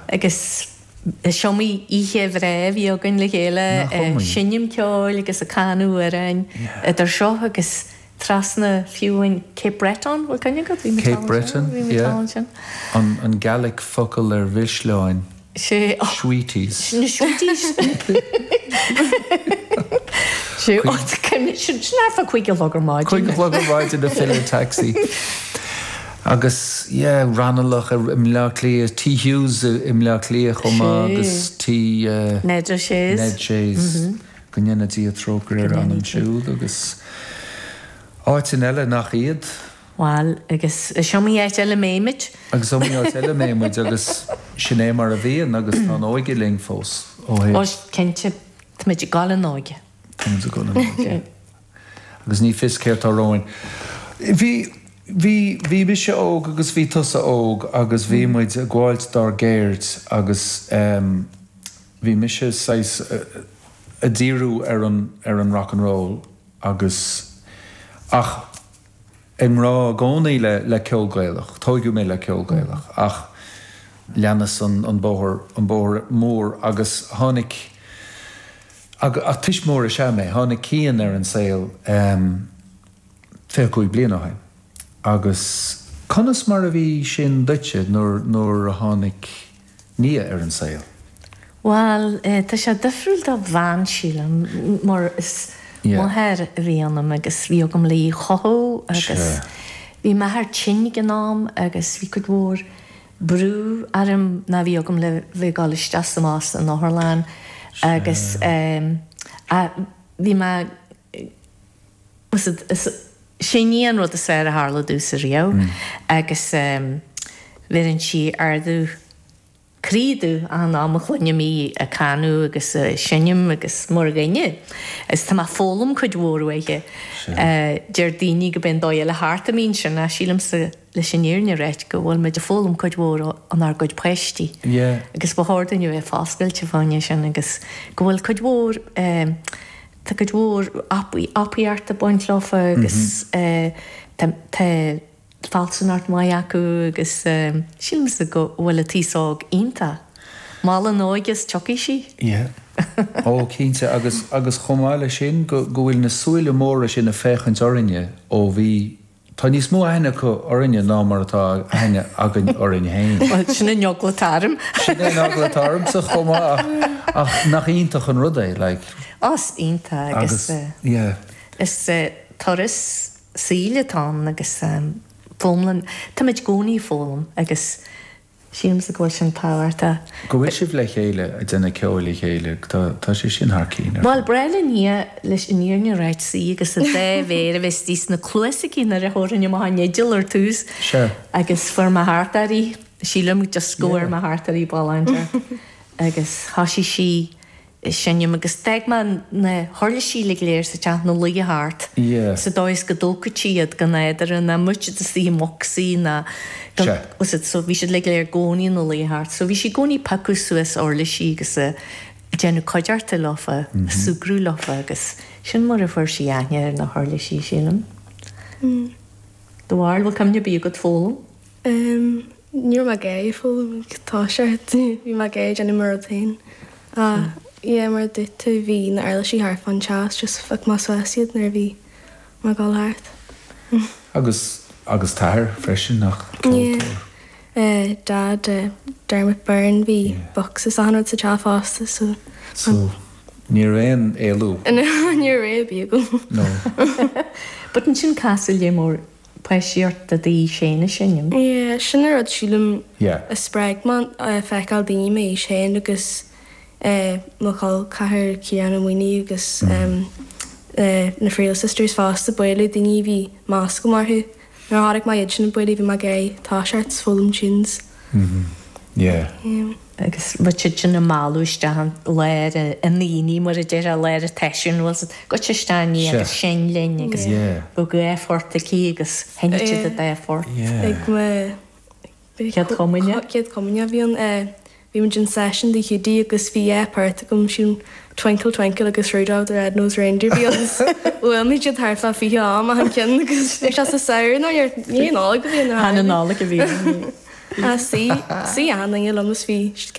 agus Siomi ihe bhré bhí agan le chéile sinnim ceáil agus a canú arain idir seo agus trasna fiúin Cape Breton bhfuil cynnig go bhí Cape Breton, an Gaelic focail ar bhisleáin. Sweeties. Na sweeties. Siú snáfa chuig logar máid. Chuig logar máid in a filler taxi. Agus, ranalach imlá clia, T. Hughes imlá clia chuma, agus T. Ned Shays. Gynnyna tí a trócar ar an siúd, agus áitin eile nach iad. Wel, agus siomí eit eile méimid. Agus siomí eit eile méimid, agus sinné mar a bhíon, agus tá óige ling fós. Os cente, tmid i gal an óige. Tmid i gal an óige. Agus ní fis céirt á róin. Bhí bhí se óg agus bhí tusa óg agus bhí muid a gháilt dar géirt agus bhí mi se a díú ar an rock and roll agus ach im rá gcónaí le ceolgéilech, tóigiú mé le ceolgéilech ach leannas an bóthar mór agus tháinig a tuis mór a sé mé, tháinig cían ar an saoil fécúig bliana hain. Agus conas mar a bhí sin duite nóir a tháinig ní ar an saoil? Wel, tá sé difriúil a bhain sílam mar is mothair a bhí anam agus bhí agam lí chothó agus bhí methar tin gnám agus bhí go bhór brú arm na bhí agam le bhí gáiste más an Áthirleán agus bhí me Siníon rud a sfr a hála dús a riá agus bhíann si ardú crídú an am chluine mí a canú agus sinnim agus mór gaine. Is tá fólam chuid mhórhaige dear daoine go ben dóil le háart a mín sin a sílam le sinníirne réit go bhfuil me de fólam chuid mhór an ar goid preistí. Agus bthirdainniu é fáscailte fáine sin agus go bhfuil chuid mhór Tá go bhór apiíart a baint lofa agus falsanart mai acu agus sílim go bhfuil a tíág ionta. Mála nóigus choci si? Ó cínte agus chomáile sin go bhfuil na súile móra sin na féchant orinne ó bhí tá níos mó aine go orinne ná mar atá aine agan orinne hain. Sinna neoglatarm. Sinna neoglatarm sa chomá ach nach ionintach an rudaí le. As ionta agus is toras síletá agus fómlan tá meid gcónaí fólam agus sílim sa gháil sin táhairta. Go bhfuil sibh le chéile a duna ceolaí chéile tá sé sin thcíína. Bhil breile ní leis iníorne ráid sí agus a bhéir a bheits tís na clúsaí na a thóranne má neidir ar túús agus for ma hátarí sílim just scóir ma hátarí báinte agus hasí sí sinnim agus teagman na thoirla síla léir sa teach na luige háart. Sa dóis go dócatíad go néidir na muite a sí moxí na so bhí siad le léir gcónaí na luige háart. So bhí si gcónaí pacu suas orla sí agus déanú coidearta lofa, sugrú lofa agus sin mar a fuair sí aine ar na thoirla sí sílam. Doháil bhil cumne bí go fólam? Níor má gé fólam tá se bhí má gé déanú mar atain. Mar dit tú bhí na airla sí thar fan teas just fuc más suasiad nar bhí má gáil háart. Agus táir freisin nach Dad Dermot Byrne bhí boxas anrad sa te fásta so ní réon éalú. Ní ré bí go. No. But an sin casal lé mór pleisiart a dí séna sinnim? Sinna rud sílim a spregman feicáil daoine mé sé agus Mochail caitheir Ciarán Mhaoine agus na Frail Sisters fásta buile daoine bhí más go marthú. Nar háirig má iad sin buile bhí má gé táseart fólam sins. Agus bute sin na máúiste léir a níní mar a déir a léir a teisiún was go teisteí agus sin linn agus go go éfortt a cí agus henite a éfort. Cead comine bhíon bhí man gin session dí chudí agus bhí épart gom sin twinkle agus ruúdá ar ad nós reindeer bhí bhfuil mí siad thfa fi am a an cin agus ag se saoir nó ar níon ála go bhíon nála go bhí. Sí anna lemas bhí